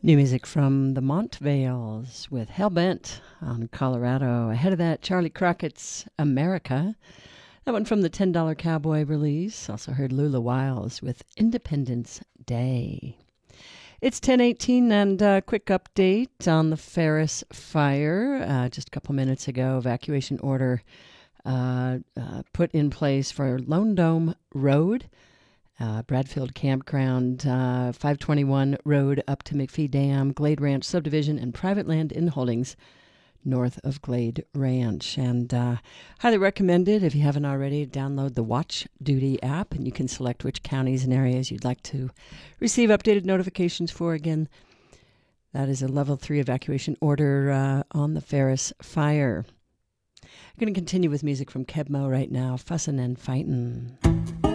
New music from the Montvales with Hellbent on Colorado. Ahead of that, Charlie Crockett's America. That one from the $10 Cowboy release. Also heard Lula Wiles with Independence Day. It's 10:18 and a quick update on the Ferris fire. Just a couple minutes ago, evacuation order put in place for Lone Dome Road. Bradfield Campground, 521 Road up to McPhee Dam, Glade Ranch Subdivision, and private land in holdings north of Glade Ranch. And highly recommended, if you haven't already, download the Watch Duty app, and you can select which counties and areas you'd like to receive updated notifications for. Again, that is a level 3 evacuation order on the Ferris fire. I'm going to continue with music from Kebmo right now, Fussin' and Fightin'.